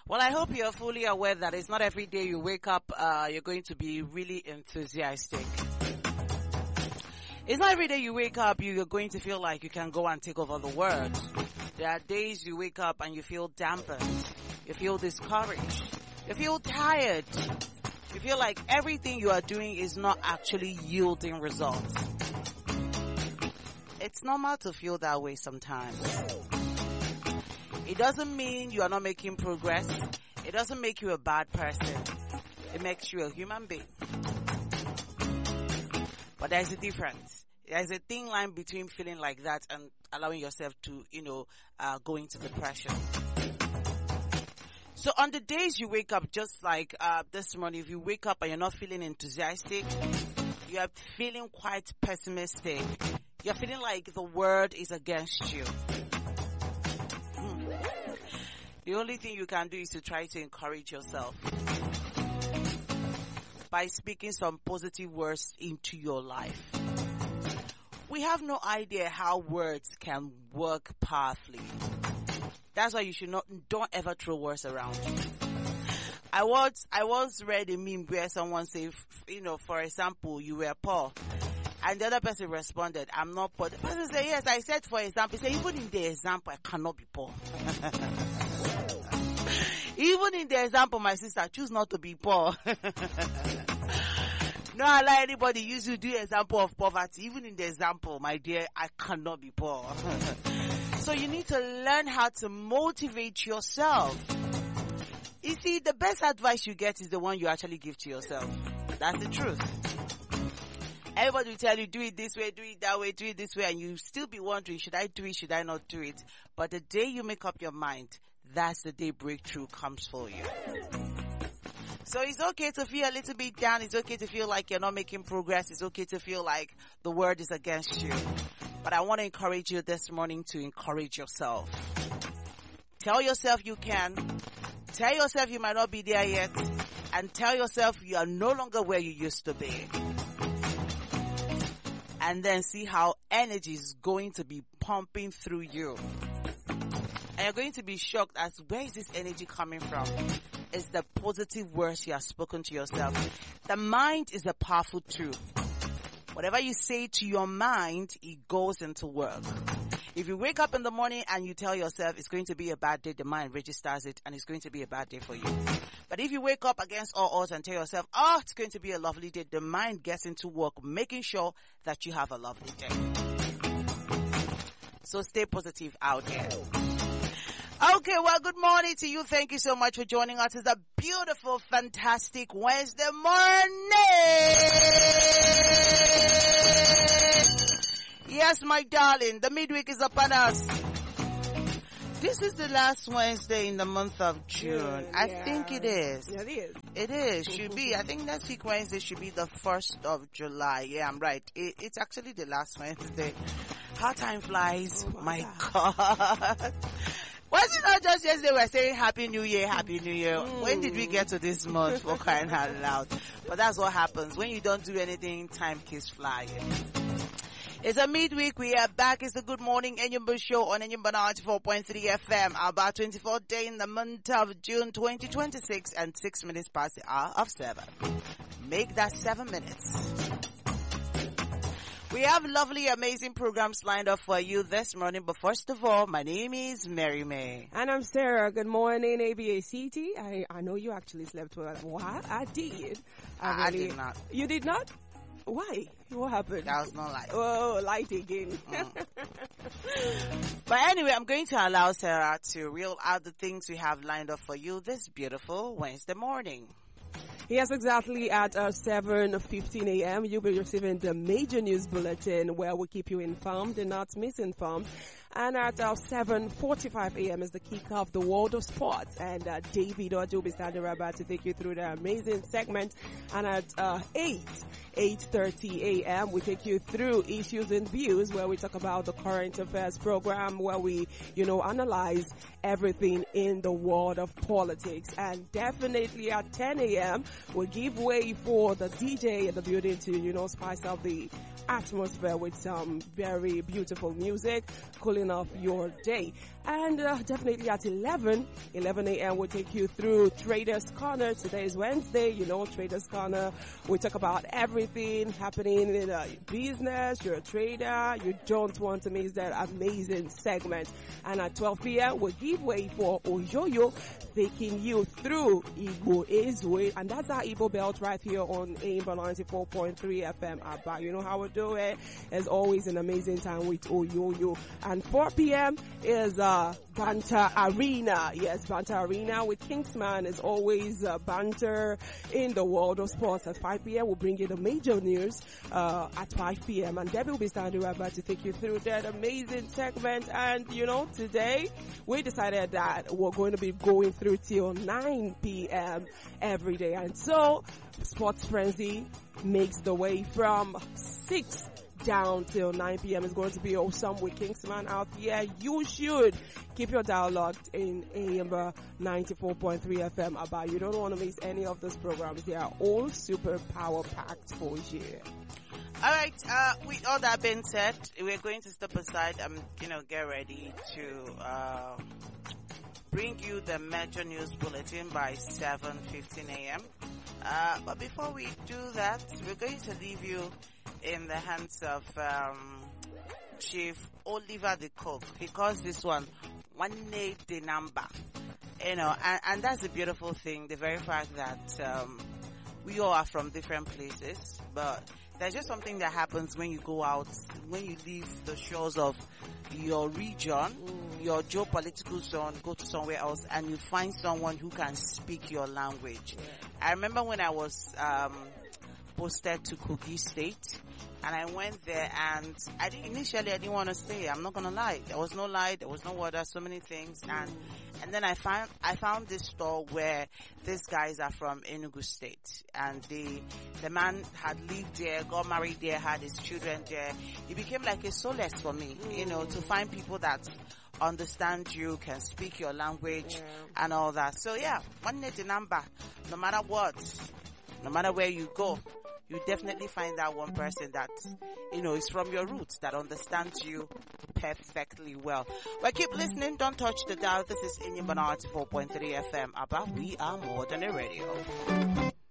Well, I hope you're fully aware that it's not every day you wake up, you're going to be really enthusiastic. It's not every day you wake up, you're going to feel like you can go and take over the world. There are days you wake up and you feel dampened. You feel discouraged. You feel tired. You feel like everything you are doing is not actually yielding results. It's normal to feel that way sometimes. It doesn't mean you are not making progress. It doesn't make you a bad person. It makes you a human being. But there's a difference. There's a thin line between feeling like that and allowing yourself to, go into depression. So on the days you wake up, just like this morning, if you wake up and you're not feeling enthusiastic, you are feeling quite pessimistic. You're feeling like the world is against you. The only thing you can do is to try to encourage yourself by speaking some positive words into your life. We have no idea how words can work powerfully. That's why you don't ever throw words around. I once read a meme where someone said, for example, you were poor. And the other person responded, I'm not poor. The person said, yes, I said for example. He said, even in the example, I cannot be poor. Even in the example, my sister, choose not to be poor. No, allow anybody use you do example of poverty. Even in the example, my dear, I cannot be poor. So you need to learn how to motivate yourself. You see, the best advice you get is the one you actually give to yourself. That's the truth. Everybody will tell you, do it this way, do it that way, do it this way, and you still be wondering, should I do it, should I not do it? But the day you make up your mind, that's the day breakthrough comes for you. So it's okay to feel a little bit down. It's okay to feel like you're not making progress. It's okay to feel like the world is against you. But I want to encourage you this morning to encourage yourself. Tell yourself you can. Tell yourself you might not be there yet. And tell yourself you are no longer where you used to be. And then see how energy is going to be pumping through you. And you're going to be shocked as where is this energy coming from? It's the positive words you have spoken to yourself. The mind is a powerful tool. Whatever you say to your mind, it goes into work. If you wake up in the morning and you tell yourself it's going to be a bad day, the mind registers it and it's going to be a bad day for you. But if you wake up against all odds and tell yourself, it's going to be a lovely day, the mind gets into work making sure that you have a lovely day. So stay positive out there. Okay, well, good morning to you. Thank you so much for joining us. It's a beautiful, fantastic Wednesday morning. Yes, my darling, the midweek is upon us. This is the last Wednesday in the month of June. I think it is. Yeah, it is. It is. Should be. I think next week Wednesday should be the 1st of July. Yeah, I'm right. It's actually the last Wednesday. How time flies. Oh my God. Was it not just yesterday we were saying Happy New Year, Happy New Year? When did we get to this month, for crying out loud? But that's what happens. When you don't do anything, time keeps flying. It's a midweek. We are back. It's the Good Morning Enyimba Show on Enyimba 94.3 FM. About 24th day in the month of June 2026 and 6 minutes past the hour of 7. Make that 7 minutes. We have lovely, amazing programs lined up for you this morning. But first of all, my name is Mary May. And I'm Sarah. Good morning, ABACT. I know you actually slept well. What? I did. I did not. You did not? Why? What happened? That was not light. Oh, light again. But anyway, I'm going to allow Sarah to reel out the things we have lined up for you this beautiful Wednesday morning. Yes, exactly at 7:15 a.m. you'll be receiving the major news bulletin where we keep you informed and not misinformed. And at 7:45 a.m. is the kick of the world of sports. And David Ojo will be standing right by to take you through the amazing segment. And at 8:30 a.m. we take you through issues and views where we talk about the current affairs program where we, analyze everything in the world of politics. And definitely at 10 a.m. we'll give way for the DJ in the building to, spice up the atmosphere with some very beautiful music, cooling starting off your day. And definitely at 11 a.m. we'll take you through Traders Corner. Today is Wednesday, you know, Traders Corner. We talk about everything happening in business. You're a trader. You don't want to miss that amazing segment. And at 12 p.m. we'll give way for Oyoyo, taking you through Igbo Ezwe. And that's our Igbo belt right here on Aimba 94.3 FM. Abba, you know how we do it. It's always an amazing time with Oyoyo. And 4 p.m. is Banter Arena. Yes, Banter Arena with Kingsman is always banter in the world of sports. At 5 p.m. we'll bring you the major news at 5 p.m. And Debbie will be standing right back to take you through that amazing segment. And you know, today we decided that we're going to be going through till 9 p.m. every day. And so Sports Frenzy makes the way from 6 down till 9 p.m. is going to be awesome with Kingsman out here. You should keep your dial locked in Aimba 94.3 FM. About you don't want to miss any of those programs. They are all super power packed for you. All right. With all that being said, we're going to step aside and get ready to bring you the major news bulletin by 7:15 a.m. But before we do that, we're going to leave you in the hands of Chief Oliver the Cook. He calls this one Nwanne the number. And that's the beautiful thing, the very fact that we all are from different places, but there's just something that happens when you go out, when you leave the shores of your region, your geopolitical zone, go to somewhere else, and you find someone who can speak your language. I remember when I was posted to Kogi State, and I went there, and I didn't want to stay. I'm not gonna lie. There was no light, there was no water, so many things, and then I found this store where these guys are from Enugu State, and the man had lived there, got married there, had his children there. It became like a solace for me, to find people that understand you, can speak your language, and all that. So yeah, one net the number, no matter what, no matter where you go, you definitely find that one person that, is from your roots, that understands you perfectly well. Well, keep listening. Don't touch the dial. This is Inyimba 94.3 FM. Abba, we are more than a radio.